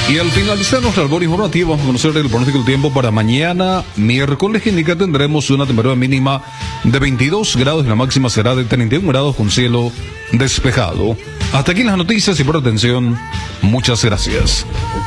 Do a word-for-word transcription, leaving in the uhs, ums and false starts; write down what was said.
Y al finalizar nuestro albor informativo, vamos a conocer el pronóstico del tiempo para mañana, miércoles, que indica tendremos una temperatura mínima de veintidós grados y la máxima será de treinta y un grados con cielo despejado. Hasta aquí las noticias y por atención, muchas gracias.